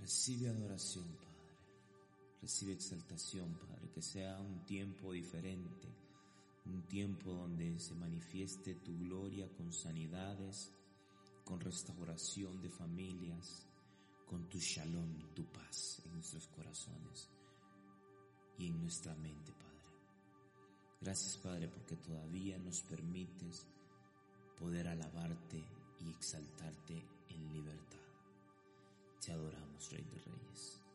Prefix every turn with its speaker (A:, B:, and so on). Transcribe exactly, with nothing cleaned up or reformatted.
A: Recibe adoración, Padre. Recibe exaltación, Padre. Que sea un tiempo diferente. Un tiempo donde se manifieste tu gloria con sanidades, con restauración de familias, con tu shalom, tu paz en nuestros corazones y en nuestra mente, Padre. Gracias, Padre, porque todavía nos permites poder alabarte y exaltarte en libertad. Te adoramos, Rey de Reyes.